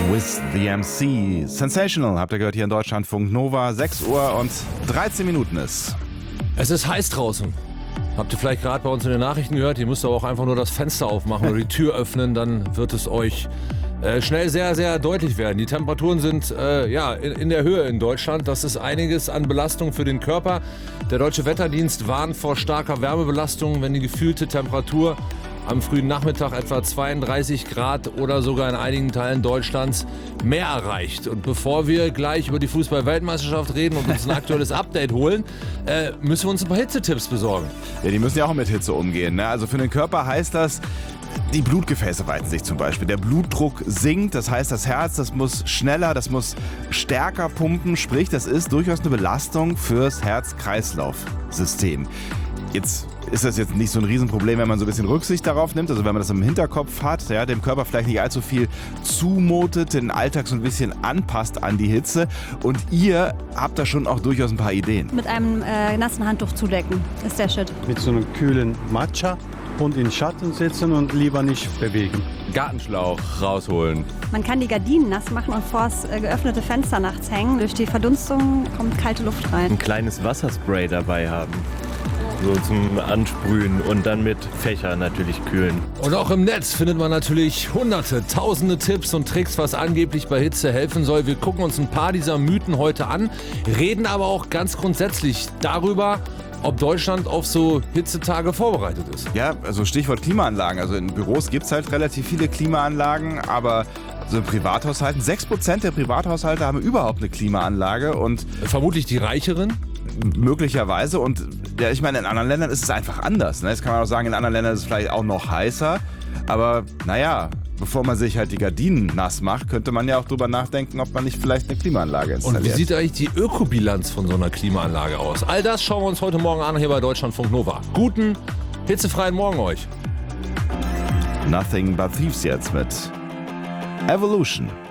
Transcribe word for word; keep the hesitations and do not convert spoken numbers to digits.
With the M C. Sensational, habt ihr gehört hier in Deutschlandfunk Nova. sechs Uhr und dreizehn Minuten ist. Es ist heiß draußen. Habt ihr vielleicht gerade bei uns in den Nachrichten gehört? Ihr müsst aber auch einfach nur das Fenster aufmachen oder die Tür öffnen, dann wird es euch äh, schnell sehr, sehr deutlich werden. Die Temperaturen sind äh, ja, in, in der Höhe in Deutschland. Das ist einiges an Belastung für den Körper. Der Deutsche Wetterdienst warnt vor starker Wärmebelastung, wenn die gefühlte Temperatur am frühen Nachmittag etwa zweiunddreißig Grad oder sogar in einigen Teilen Deutschlands mehr erreicht. Und bevor wir gleich über die Fußball-Weltmeisterschaft reden und uns ein aktuelles Update holen, äh, müssen wir uns ein paar Hitzetipps besorgen. Ja, die müssen ja auch mit Hitze umgehen. Ne? Also für den Körper heißt das, die Blutgefäße weiten sich zum Beispiel. Der Blutdruck sinkt, das heißt, das Herz, das muss schneller, das muss stärker pumpen. Sprich, das ist durchaus eine Belastung fürs Herz-Kreislauf-System. Jetzt ist das jetzt nicht so ein Riesenproblem, wenn man so ein bisschen Rücksicht darauf nimmt, also wenn man das im Hinterkopf hat, ja, dem Körper vielleicht nicht allzu viel zumutet, den Alltag so ein bisschen anpasst an die Hitze. Und ihr habt da schon auch durchaus ein paar Ideen. Mit einem äh, nassen Handtuch zudecken, ist der Shit. Mit so einem kühlen Matcha und in Schatten sitzen und lieber nicht bewegen. Gartenschlauch rausholen. Man kann die Gardinen nass machen und vors äh, geöffnete Fenster nachts hängen. Durch die Verdunstung kommt kalte Luft rein. Ein kleines Wasserspray dabei haben. So zum Ansprühen und dann mit Fächer natürlich kühlen. Und auch im Netz findet man natürlich hunderte, tausende Tipps und Tricks, was angeblich bei Hitze helfen soll. Wir gucken uns ein paar dieser Mythen heute an, reden aber auch ganz grundsätzlich darüber, ob Deutschland auf so Hitzetage vorbereitet ist. Ja, also Stichwort Klimaanlagen. Also in Büros gibt es halt relativ viele Klimaanlagen, aber so in Privathaushalten, sechs Prozent der Privathaushalte haben überhaupt eine Klimaanlage und Vermutlich die Reicheren. möglicherweise. Und ja, ich meine, in anderen Ländern ist es einfach anders. Ne? Jetzt kann man auch sagen, in anderen Ländern ist es vielleicht auch noch heißer. Aber naja, bevor man sich halt die Gardinen nass macht, könnte man ja auch drüber nachdenken, ob man nicht vielleicht eine Klimaanlage installiert. Und wie sieht eigentlich die Ökobilanz von so einer Klimaanlage aus? All das schauen wir uns heute Morgen an hier bei Deutschlandfunk Nova. Guten, hitzefreien Morgen euch. Nothing but Thieves jetzt mit Evolution.